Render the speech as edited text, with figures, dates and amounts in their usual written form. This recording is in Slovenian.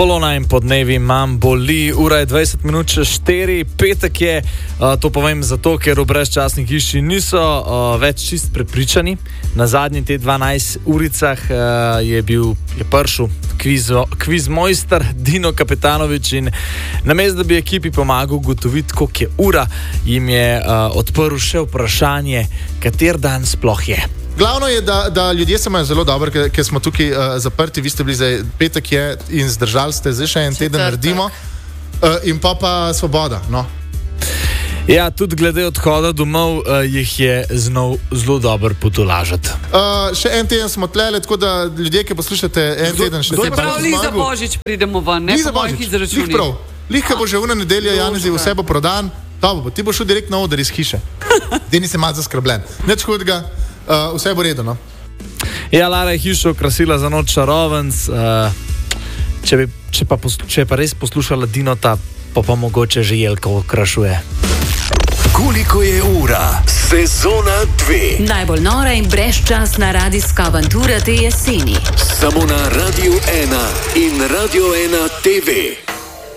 Polona in podnevi imam boli, ura je 20 minut čez 4, petek je, to povem zato, ker v brezčasni hiši niso več čist prepričani. Na zadnji te 12 uricah je prišel kviz mojster Dino Kapetanovič in namesto da bi ekipi pomagal ugotoviti, koliko je ura, jim je odprl še vprašanje, kater dan sploh je. Glavno je, da ljudje se imajo zelo dobro, ker smo tukaj zaprti, vi ste bili zdaj, petek je in zdržali ste, zdaj še en teden naredimo in pa svoboda. No. Ja, tudi glede odhoda domov jih je znal zelo dobro potolažiti. Še en teden smo tlele, tako da ljudje, ki poslušate en teden še teden. Prav, Lih za Božič pridemo ven, ne po mojih izračunih. Lih, ki bo že una nedelja, Janezi, vse bo prodan, ti bo šel direkt na oder iz hiše. Deni se malo zaskrbljen. Nič hudega. Vse bo redo, no? Ja, Lara je hišo okrasila za noč čarovenc. Če pa res poslušala Dinota, pa mogoče že Jelka okrašuje. Koliko je ura? Sezona 2. Najbolj nora in brezčasna radijska avantura te jeseni. Samo na Radio 1 in Radio 1 TV.